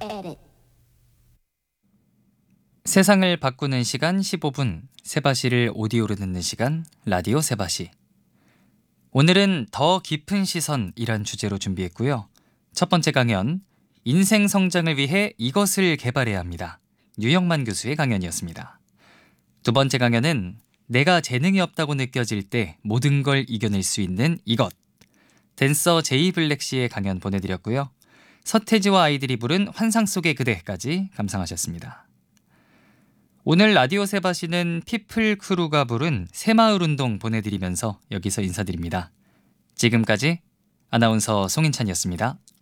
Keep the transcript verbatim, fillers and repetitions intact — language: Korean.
Edit. 세상을 바꾸는 시간 십오 분, 세바시를 오디오로 듣는 시간, 라디오 세바시. 오늘은 더 깊은 시선이란 주제로 준비했고요. 첫 번째 강연, 인생 성장을 위해 이것을 개발해야 합니다. 유영만 교수의 강연이었습니다. 두 번째 강연은 내가 재능이 없다고 느껴질 때 모든 걸 이겨낼 수 있는 이것. 댄서 제이 블랙 씨의 강연 보내드렸고요. 서태지와 아이들이 부른 환상 속의 그대까지 감상하셨습니다. 오늘 라디오 세바시는 피플 크루가 부른 새마을운동 보내드리면서 여기서 인사드립니다. 지금까지 아나운서 송인찬이었습니다.